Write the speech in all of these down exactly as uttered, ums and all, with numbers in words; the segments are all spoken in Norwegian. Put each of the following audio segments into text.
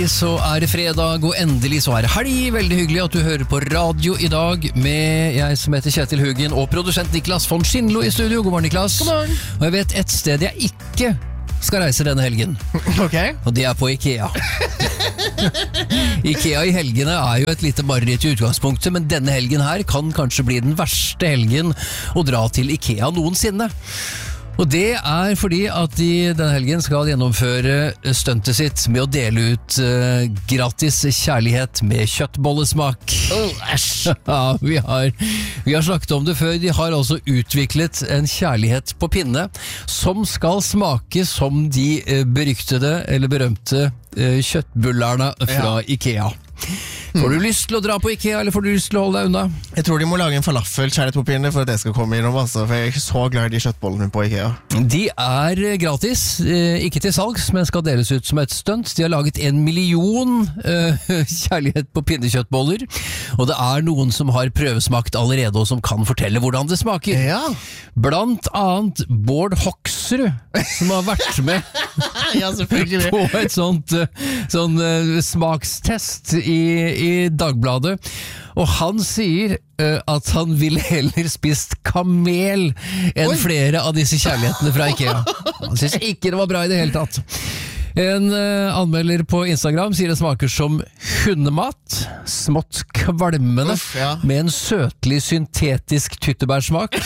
endelig så er det fredag, og endelig så er det helg. Veldig hyggelig at du hører på radio i dag med jeg som heter Kjetil Hugen og produsent Niklas von Schindlo i studio. God morgen, Niklas. God morgen. Og jeg vet et sted jeg ikke skal reise denne helgen. Ok. Og det er på IKEA. IKEA i helgene er jo et lite mareritt i utgangspunktet, men denne helgen her kan kanskje bli den verste helgen å dra til IKEA noensinne. Og det er fordi at de denne helgen skal gjennomføre stuntet sitt med å dele ut uh, gratis kjærlighet med kjøttbollesmak. Oh, æsj. Ja, vi har, vi har snakket om det før. De har altså utviklet en kjærlighet på pinne som skal smake som de uh, beryktede eller berømte uh, kjøttbullerne fra ja. IKEA. Får du lyst til å dra på IKEA, eller får du lyst til å holde deg unna? Jeg tror de må lage en falafel kjærlighet på pinne for at det skal komme innom, altså, for jeg er ikke så glad i de kjøttbollene på IKEA. De er gratis, ikke til salgs, men skal deles ut som et stunt. De har laget en million uh, kjærlighet på pinnekjøttboller, og det er noen som har prøvesmakt allerede, og som kan fortelle hvordan det smaker. Ja. Blant annet Bård Hoksrud, som har vært med ja, selvfølgelig. på et sånt sånn, uh, smakstest i, i Dagbladet, og han sier uh, at han ville heller spist kamel enn Oi. flere av disse kjærlighetene fra IKEA. Han synes ikke det var bra i det hele tatt. En uh, anmelder på Instagram sier det smaker som hundemat, smått kvalmende, Uff, ja. med en søtlig syntetisk tyttebærsmak.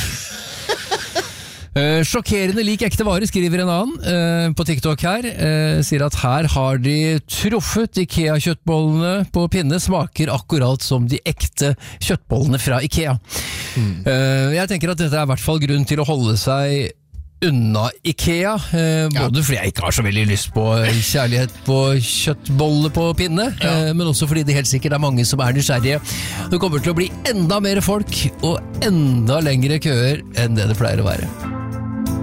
Uh, sjokkerende lik ekte vare, skriver en annen uh, på TikTok her, uh, sier at her har de truffet IKEA-kjøttbollene på pinne, smaker akkurat som de ekte kjøttbollene fra IKEA. Mm. Uh, jeg tenker at dette er i hvert fall grunn til å holde seg unna IKEA, uh, både ja. fordi jeg ikke har så veldig lyst på kjærlighet på kjøttbolle på pinne, ja. uh, men også fordi det helt sikkert er mange som er nysgjerrige. Det kommer til å bli enda mer folk og enda lengre køer enn det det pleier å være.